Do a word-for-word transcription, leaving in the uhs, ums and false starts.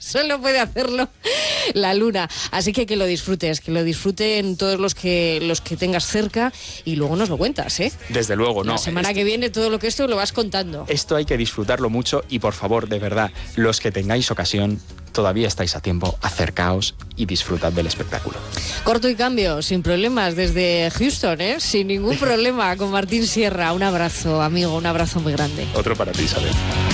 Solo puede hacerlo la luna. Así que que lo disfrutes, que lo disfruten todos los que los que tengas cerca y luego nos lo cuentas, ¿eh? Desde luego, no. La semana esto, que viene todo lo que esto lo vas contando. Esto hay que disfrutarlo mucho y por favor, de verdad, los que tengáis ocasión, todavía estáis a tiempo, acercaos y disfrutad del espectáculo. Corto y cambio, sin problemas, desde Houston, ¿eh? Sin ningún problema, con Martín Sierra. Un abrazo, amigo, un abrazo muy grande. Otro para ti, Isabel.